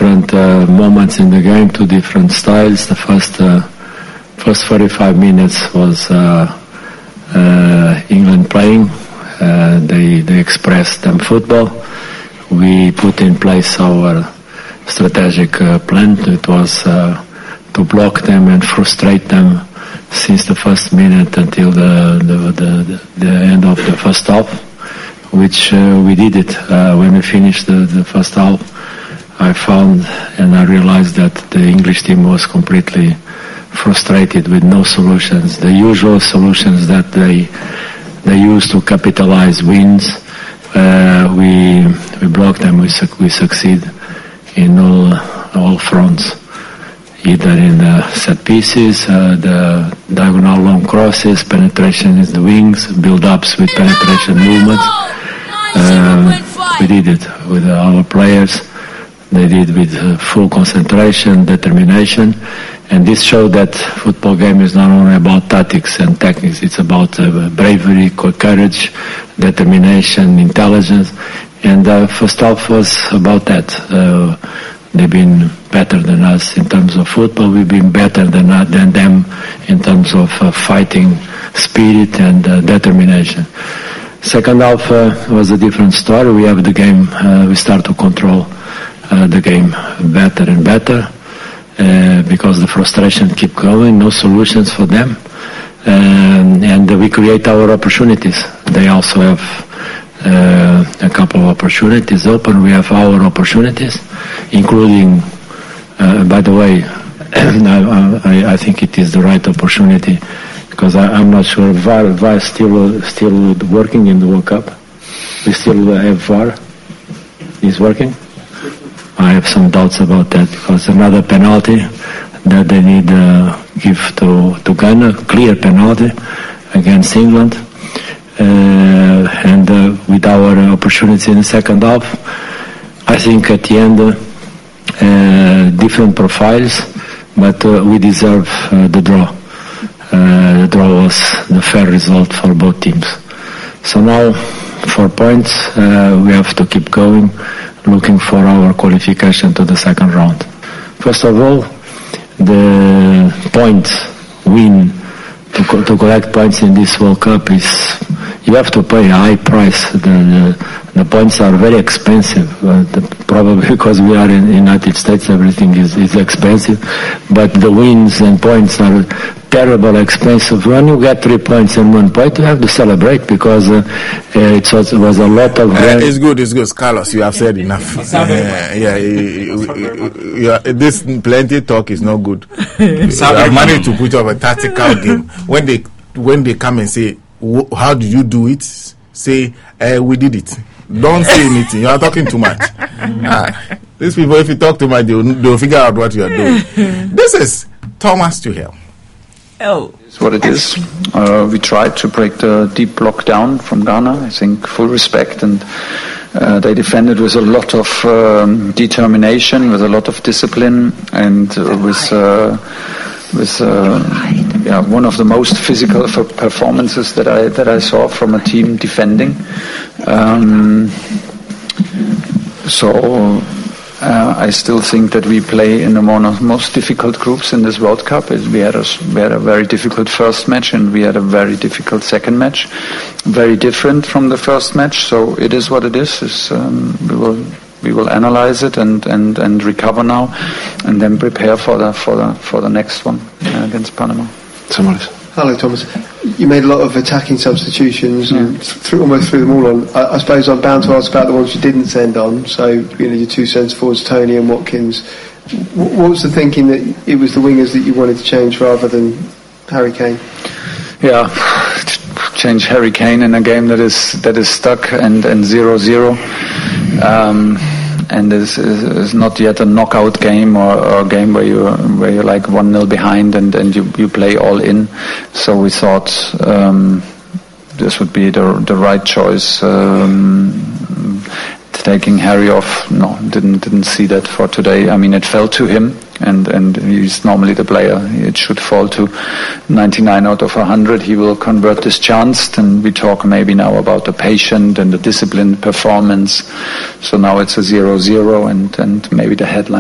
different moments in the game, two different styles. The first 45 minutes was England playing. They expressed them football. We put in place our strategic plan. It was to block them and frustrate them since the first minute until the end of the first half, which we did it. When we finished the first half, I found and I realized that the English team was completely frustrated with no solutions. The usual solutions that they use to capitalize wins, we block them. We succeed in all fronts, either in the set pieces, the diagonal long crosses, penetration in the wings, build-ups with penetration movements. We did it with our players. They did with full concentration, determination, and this showed that football game is not only about tactics and techniques. It's about bravery, courage, determination, intelligence, and first half was about that. They've been better than us in terms of football. We've been better than them in terms of fighting spirit and determination. Second half was a different story. We have the game. We start to control the game better and better because the frustration keep going. No solutions for them, and we create our opportunities. They also have a couple of opportunities open. We have our opportunities, including, by the way, I think it is the right opportunity because I'm not sure VAR is still working in the World Cup. We still have VAR. Is working. I have some doubts about that because another penalty that they need give to Ghana, clear penalty against England. And with our opportunity in the second half, I think at the end, different profiles, but we deserve the draw. The draw was the fair result for both teams. So now, 4 points, we have to keep going, looking for our qualification to the second round. First of all, the points win, to collect points in this World Cup is, you have to pay a high price. The points are very expensive, probably because we are in the United States, everything is expensive, but the wins and points are terrible expensive. When you get 3 points and 1 point, you have to celebrate because it was a lot of... It's good, Carlos, you have said enough. This plenty talk is not good. You have managed to put up a tactical game. When they come and say, how did you do it? Say, we did it. Don't say anything. You are talking too much. These people, if you talk too much, they'll figure out what you are doing. This is Thomas Tuchel. It's what it is. We tried to break the deep block down from Ghana. I think full respect, and they defended with a lot of determination, with a lot of discipline, and with one of the most physical performances that I saw from a team defending. I still think that we play in one of the most difficult groups in this World Cup. We had a very difficult first match and we had a very difficult second match. Very different from the first match, so it is what it is. We will analyze it and recover now, and then prepare for the next one against Panama. Hello, Thomas. You made a lot of attacking substitutions and almost threw them all on. I suppose I'm bound to ask about the ones you didn't send on. So, your two centre forwards, Tony and Watkins. What was the thinking that it was the wingers that you wanted to change rather than Harry Kane? Yeah, change Harry Kane in a game that is stuck and 0-0. And this is not yet a knockout game or a game where you're like 1-0 behind and you play all in. So we thought this would be the right choice. Taking Harry off, no, didn't see that for today. I mean, it fell to him, and he's normally the player it should fall to. 99 out of 100, he will convert this chance, and we talk maybe now about the patient and the disciplined performance. So now it's a 0-0, and maybe the headline